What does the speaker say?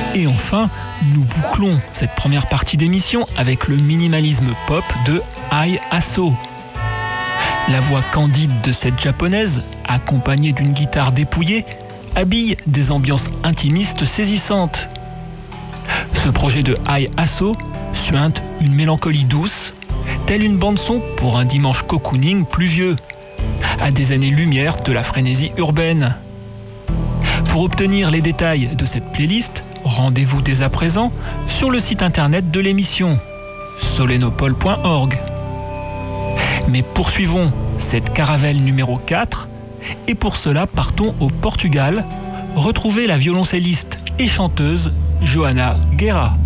Et enfin, nous bouclons cette première partie d'émission avec le minimalisme pop de Ai Aso. La voix candide de cette japonaise, accompagnée d'une guitare dépouillée, habille des ambiances intimistes saisissantes. Ce projet de Ai Aso suinte une mélancolie douce, telle une bande-son pour un dimanche cocooning pluvieux, à des années-lumière de la frénésie urbaine. Pour obtenir les détails de cette playlist, rendez-vous dès à présent sur le site internet de l'émission, solenopole.org. Mais poursuivons cette caravelle numéro 4 et pour cela partons au Portugal, retrouver la violoncelliste et chanteuse Joana Guerra.